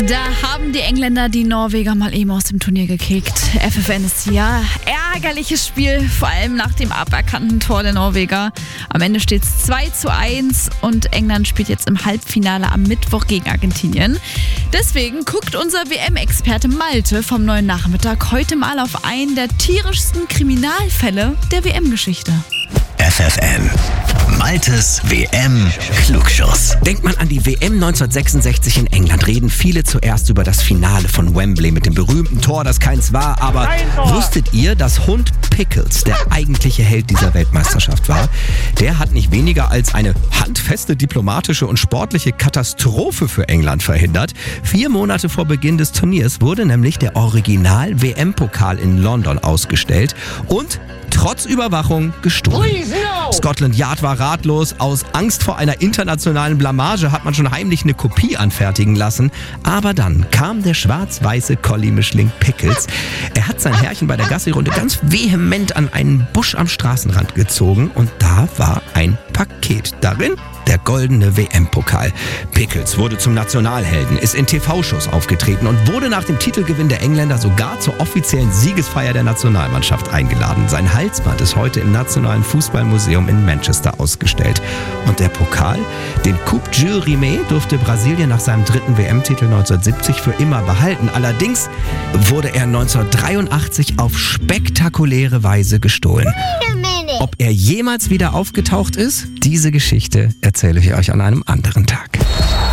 Da haben die Engländer die Norweger mal eben aus dem Turnier gekickt. FFN ist hier. Ärgerliches Spiel, vor allem nach dem aberkannten Tor der Norweger. Am Ende steht es 2:1 und England spielt jetzt im Halbfinale am Mittwoch gegen Argentinien. Deswegen guckt unser WM-Experte Malte vom Neuen Nachmittag heute mal auf einen der tierischsten Kriminalfälle der WM-Geschichte. FFN. Maltes WM-Klugschuss. Denkt man an die WM 1966 in England, reden viele zuerst über das Finale von Wembley mit dem berühmten Tor, das keins war. Aber wusstet ihr, dass Hund Pickles der eigentliche Held dieser Weltmeisterschaft war? Der hat nicht weniger als eine handfeste diplomatische und sportliche Katastrophe für England verhindert. 4 Monate vor Beginn des Turniers wurde nämlich der Original-WM-Pokal in London ausgestellt und trotz Überwachung gestohlen. Scotland Yard war ratlos. Aus Angst vor einer internationalen Blamage hat man schon heimlich eine Kopie anfertigen lassen. Aber dann kam der schwarz-weiße Collie-Mischling Pickles. Er hat sein Herrchen bei der Gassi-Runde ganz vehement an einen Busch am Straßenrand gezogen und da war ein Paket darin. Der goldene WM-Pokal. Pickles wurde zum Nationalhelden, ist in TV-Shows aufgetreten und wurde nach dem Titelgewinn der Engländer sogar zur offiziellen Siegesfeier der Nationalmannschaft eingeladen. Sein Halsband ist heute im Nationalen Fußballmuseum in Manchester ausgestellt. Und der Pokal, den Coupe Jules Rimet, durfte Brasilien nach seinem 3. WM-Titel 1970 für immer behalten. Allerdings wurde er 1983 auf spektakuläre Weise gestohlen. Ob er jemals wieder aufgetaucht ist, diese Geschichte erzähle ich euch an einem anderen Tag.